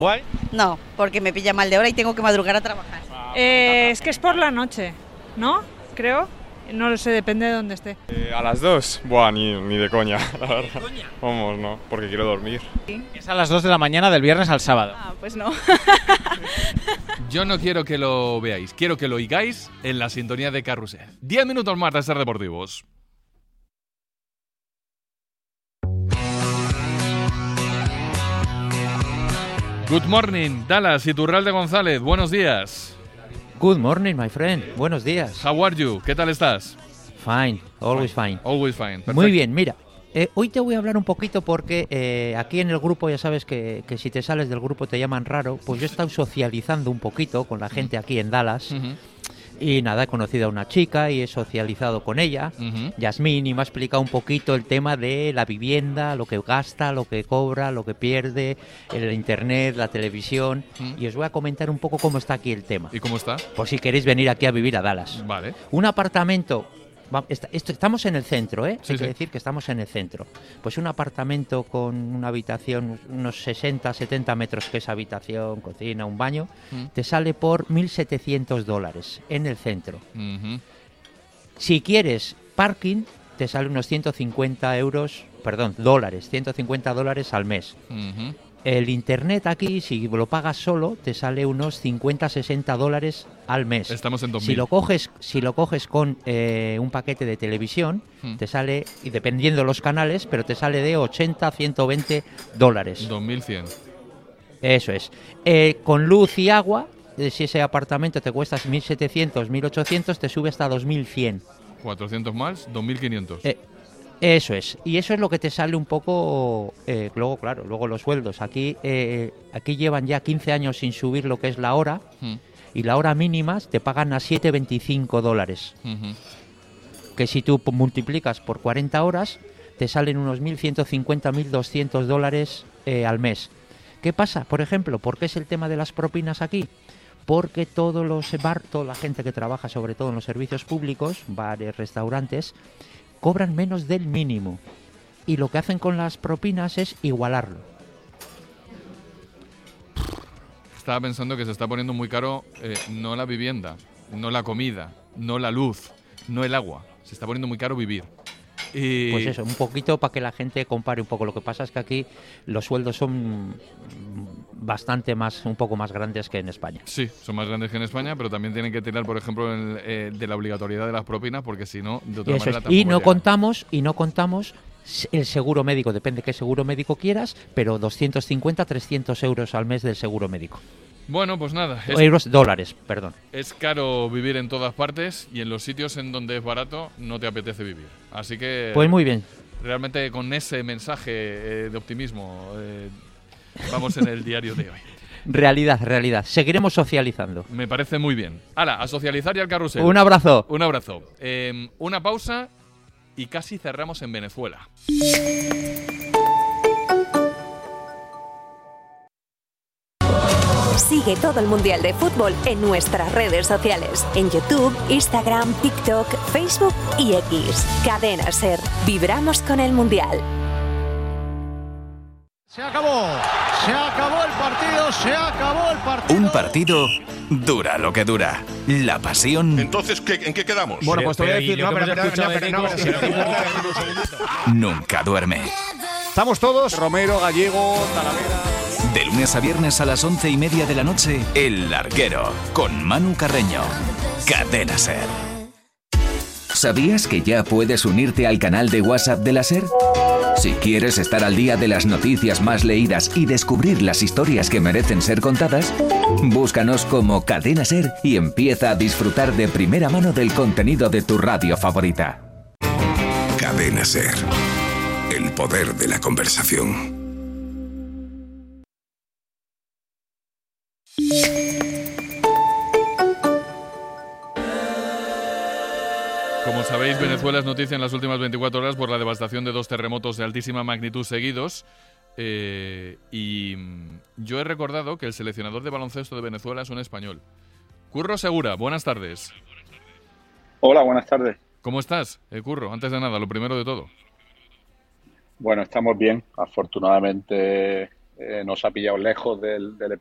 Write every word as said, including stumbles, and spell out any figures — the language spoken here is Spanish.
¿Guay? No, porque me pilla mal de hora y tengo que madrugar a trabajar. Eh, es que es por la noche, ¿no? Creo. No lo sé, depende de dónde esté. Eh, a las dos. Buah, ni, ni de coña, la verdad. ¿De coña? Vamos, no, porque quiero dormir. ¿Sí? Es a las dos de la mañana del viernes al sábado. Ah, pues no. Yo no quiero que lo veáis, quiero que lo oigáis en la sintonía de Carrusel. Diez minutos más de Ser Deportivos. Good morning, Dallas y Iturralde González, buenos días. Good morning, my friend. Buenos días. How are you? ¿Qué tal estás? Fine, always fine. Always fine. Perfecto. Muy bien, mira. Eh, hoy te voy a hablar un poquito porque eh, aquí en el grupo ya sabes que, que si te sales del grupo te llaman raro. Pues yo he estado socializando un poquito con la gente aquí en Dallas. Uh-huh. Y nada, he conocido a una chica y he socializado con ella, uh-huh. Yasmín, y me ha explicado un poquito el tema de la vivienda, lo que gasta, lo que cobra, lo que pierde, el internet, la televisión, uh-huh. Y os voy a comentar un poco cómo está aquí el tema. ¿Y cómo está? Por si queréis venir aquí a vivir a Dallas. Vale. Un apartamento... Esto, estamos en el centro, ¿eh? Sí, Hay que sí. decir que estamos en el centro. Pues un apartamento con una habitación, unos sesenta, setenta metros, que es habitación, cocina, un baño, mm. te sale por mil setecientos dólares en el centro. Mm-hmm. Si quieres parking, te sale unos ciento cincuenta euros, perdón, dólares, ciento cincuenta dólares al mes. Mm-hmm. El internet aquí, si lo pagas solo, te sale unos cincuenta, sesenta dólares al mes. Estamos en dos mil. Si lo coges, si lo coges con eh, un paquete de televisión, hmm. te sale, y dependiendo de los canales, pero te sale de ochenta a ciento veinte dólares. dos mil cien. Eso es. Eh, con luz y agua, eh, si ese apartamento te cuesta mil setecientos, mil ochocientos, te sube hasta dos mil cien. cuatrocientos más, dos mil quinientos. Eh, Eso es, y eso es lo que te sale un poco, eh, luego claro, luego los sueldos. Aquí eh, aquí llevan ya quince años sin subir lo que es la hora, hmm. y la hora mínima te pagan a siete veinticinco dólares. Uh-huh. Que si tú multiplicas por cuarenta horas, te salen unos mil ciento cincuenta, mil doscientos dólares eh, al mes. ¿Qué pasa? Por ejemplo, ¿por qué es el tema de las propinas aquí? Porque todos los bar, toda la gente que trabaja sobre todo en los servicios públicos, bares, restaurantes, cobran menos del mínimo, y lo que hacen con las propinas es igualarlo. Estaba pensando que se está poniendo muy caro, eh, no la vivienda, no la comida, no la luz, no el agua. Se está poniendo muy caro vivir. Y... Pues eso, un poquito para que la gente compare un poco. Lo que pasa es que aquí los sueldos son bastante más, un poco más grandes que en España. Sí, son más grandes que en España, pero también tienen que tirar, por ejemplo, el, eh, de la obligatoriedad de las propinas, porque si no, de otra eso manera es. tampoco Y no llega. contamos, y no contamos el seguro médico, depende qué seguro médico quieras, pero doscientos cincuenta, trescientos euros al mes del seguro médico. Bueno, pues nada. Es, euros, dólares, perdón. Es caro vivir en todas partes, y en los sitios en donde es barato no te apetece vivir. Así que... Pues muy bien. Realmente con ese mensaje eh, de optimismo eh, vamos en el diario de hoy. Realidad, realidad. Seguiremos socializando. Me parece muy bien. Hala, a socializar y al carrusel. Un abrazo. Un abrazo. Eh, una pausa y casi cerramos en Venezuela. Sigue todo el Mundial de Fútbol en nuestras redes sociales. En YouTube, Instagram, TikTok, Facebook y X. Cadena SER. Vibramos con el Mundial. Se acabó. Se acabó el partido. Se acabó el partido. Un partido dura lo que dura. La pasión. Entonces, ¿qué, ¿en qué quedamos? Bueno, pues te voy a decir... No, pero, pero, no, pero, no, pero, pero, nunca duerme. Estamos todos. Romero, Gallego, Talavera... De lunes a viernes a las once y media de la noche, El Larguero, con Manu Carreño. Cadena SER. ¿Sabías que ya puedes unirte al canal de WhatsApp de la SER? Si quieres estar al día de las noticias más leídas y descubrir las historias que merecen ser contadas, búscanos como Cadena SER y empieza a disfrutar de primera mano del contenido de tu radio favorita. Cadena SER. El poder de la conversación. Como sabéis, Venezuela es noticia en las últimas veinticuatro horas por la devastación de dos terremotos de altísima magnitud seguidos. Eh, y yo he recordado que el seleccionador de baloncesto de Venezuela es un español. Curro Segura, buenas tardes. Hola, buenas tardes. ¿Cómo estás, eh, Curro? Antes de nada, lo primero de todo. Bueno, estamos bien. Afortunadamente eh, nos ha pillado lejos del, del